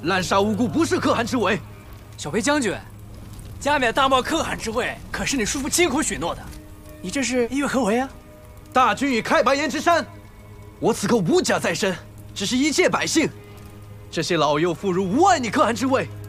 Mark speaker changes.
Speaker 1: 滥杀无辜不是可汗之为。
Speaker 2: 小裴将军，加冕大漠可汗之位，可是你叔父亲口许诺的，你这是意欲何为啊？
Speaker 1: 大军已开白岩之山，我此刻无甲在身，只是一介百姓。这些老幼妇孺无碍你可汗之位，